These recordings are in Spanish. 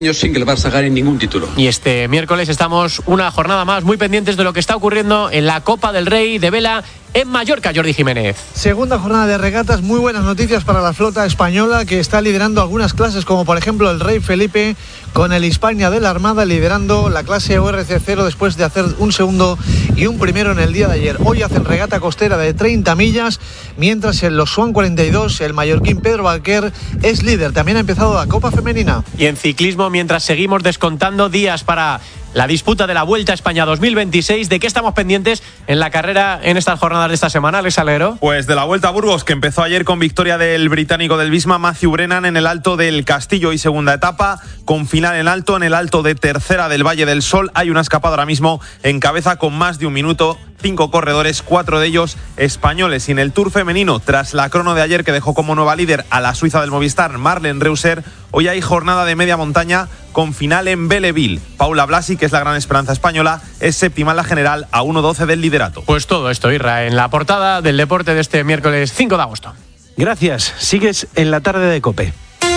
sin que el Barça gane ningún título. Y este miércoles estamos una jornada más muy pendientes de lo que está ocurriendo en la Copa del Rey de Vela en Mallorca, Jordi Jiménez. Segunda jornada de regatas, muy buenas noticias para la flota española que está liderando algunas clases, como por ejemplo el Rey Felipe con el Hispania de la Armada liderando la clase ORC0 después de hacer un segundo y un primero en el día de ayer. Hoy hacen regata costera de 30 millas, mientras en los Swan 42 el mallorquín Pedro Valquer es líder. También ha empezado la Copa Femenina. Y en ciclismo, mientras seguimos descontando días para la disputa de la Vuelta a España 2026, ¿de qué estamos pendientes en la carrera en estas jornadas de esta semana, Alex Alero? Pues de la Vuelta a Burgos, que empezó ayer con victoria del británico del Visma, Matthew Brennan, en el Alto del Castillo y segunda etapa, con final en el Alto de Tercera del Valle del Sol. Hay una escapada ahora mismo en cabeza con más de un minuto, 5 corredores, 4 de ellos españoles. Y en el Tour femenino, tras la crono de ayer que dejó como nueva líder a la suiza del Movistar, Marlen Reusser, hoy hay jornada de media montaña con final en Belleville. Paula Blasi, que es la gran esperanza española, es séptima en la general a 1:12 del liderato. Pues todo esto, Irra, en la portada del deporte de este miércoles 5 de agosto. Gracias. Sigues en la tarde de COPE.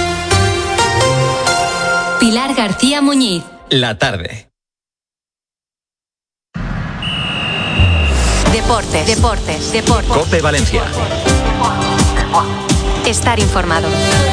Pilar García Muñiz. La tarde. Deportes. COPE Valencia. Estar informado.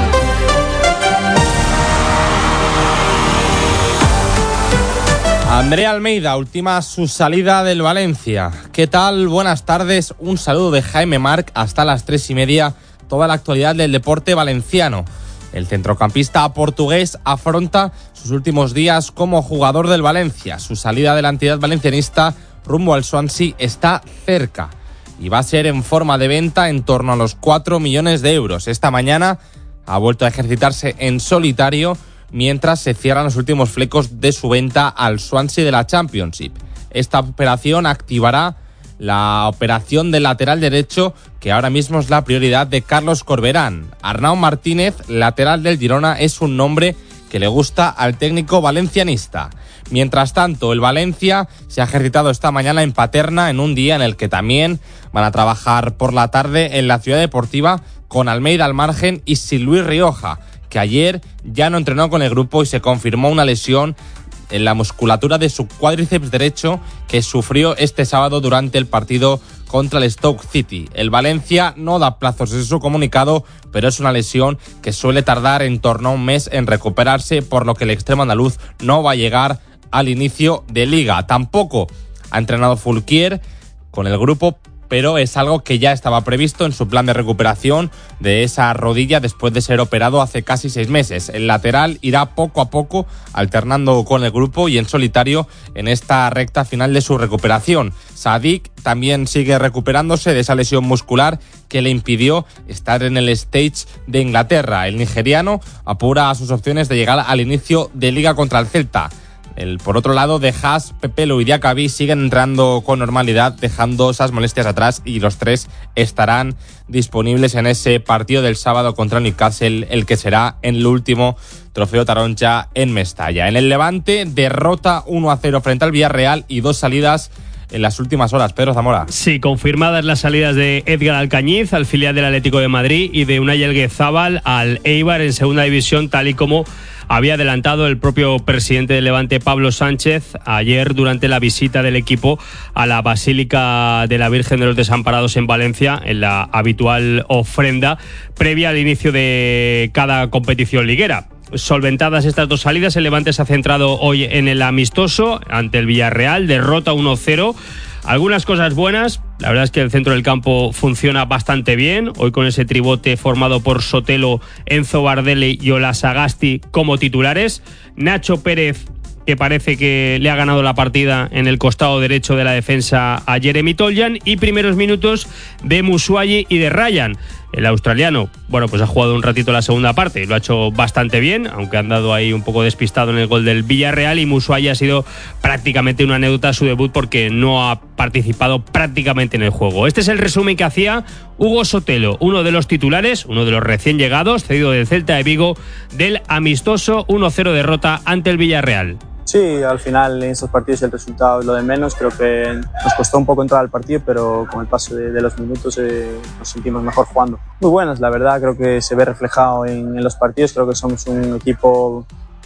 Andrea Almeida ultima su salida del Valencia. ¿Qué tal? Buenas tardes. Un saludo de Jaime Marc hasta las 3:30. Toda la actualidad del deporte valenciano. El centrocampista portugués afronta sus últimos días como jugador del Valencia. Su salida de la entidad valencianista rumbo al Swansea está cerca y va a ser en forma de venta en torno a los 4 millones de euros. Esta mañana ha vuelto a ejercitarse en solitario mientras se cierran los últimos flecos de su venta al Swansea de la Championship. Esta operación activará la operación del lateral derecho, que ahora mismo es la prioridad de Carlos Corberán. Arnau Martínez, lateral del Girona, es un nombre que le gusta al técnico valencianista. Mientras tanto, el Valencia se ha ejercitado esta mañana en Paterna, en un día en el que también van a trabajar por la tarde en la Ciudad Deportiva con Almeida al margen y sin Luis Rioja, que ayer ya no entrenó con el grupo y se confirmó una lesión en la musculatura de su cuádriceps derecho que sufrió este sábado durante el partido contra el Stoke City. El Valencia no da plazos en su comunicado, pero es una lesión que suele tardar en torno a un mes en recuperarse, por lo que el extremo andaluz no va a llegar al inicio de liga. Tampoco ha entrenado Fulquier con el grupo, pero es algo que ya estaba previsto en su plan de recuperación de esa rodilla después de ser operado hace casi 6 meses. El lateral irá poco a poco alternando con el grupo y en solitario en esta recta final de su recuperación. Sadik también sigue recuperándose de esa lesión muscular que le impidió estar en el stage de Inglaterra. El nigeriano apura a sus opciones de llegar al inicio de liga contra el Celta. Por otro lado, De Haas, Pepelu y Diakabi siguen entrando con normalidad, dejando esas molestias atrás, y los tres estarán disponibles en ese partido del sábado contra Newcastle, el que será en el último Trofeo Taroncha en Mestalla. En el Levante, derrota 1-0 frente al Villarreal y 2 salidas en las últimas horas. Pedro Zamora. Sí, confirmadas las salidas de Edgar Alcañiz al filial del Atlético de Madrid y de Unai Elguezábal al Eibar en segunda división, tal y como había adelantado el propio presidente del Levante, Pablo Sánchez, ayer durante la visita del equipo a la Basílica de la Virgen de los Desamparados en Valencia, en la habitual ofrenda previa al inicio de cada competición liguera. Solventadas estas 2 salidas, el Levante se ha centrado hoy en el amistoso ante el Villarreal, derrota 1-0. Algunas cosas buenas, la verdad es que el centro del campo funciona bastante bien, hoy con ese tribote formado por Sotelo, Enzo Bardelli y Ola Sagasti como titulares. Nacho Pérez, que parece que le ha ganado la partida en el costado derecho de la defensa a Jeremy Toljan, y primeros minutos de Musuayi y de Ryan. El australiano, bueno, pues ha jugado un ratito la segunda parte, lo ha hecho bastante bien, aunque ha andado ahí un poco despistado en el gol del Villarreal, y Musuayi ha sido prácticamente una anécdota su debut porque no ha participado prácticamente en el juego. Este es el resumen que hacía Hugo Sotelo, uno de los titulares, uno de los recién llegados, cedido del Celta de Vigo, del amistoso 1-0 derrota ante el Villarreal. Sí, al final en estos partidos el resultado es lo de menos. Creo que nos costó un poco entrar al partido, pero con el paso de los minutos nos sentimos mejor jugando. Muy buenas, la verdad, creo que se ve reflejado en los partidos. Creo que somos un equipo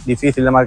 difícil de marcar